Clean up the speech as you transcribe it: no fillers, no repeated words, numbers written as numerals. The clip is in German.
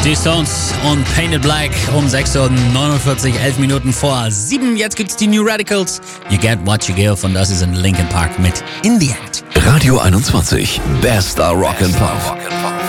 Die Stones und Painted Black um 6:49 Uhr, 11 Minuten vor 7. Jetzt gibt's die New Radicals. You Get What You Give und das ist in Linkin Park mit In the End. Radio 21, bester Rock'n'Pop.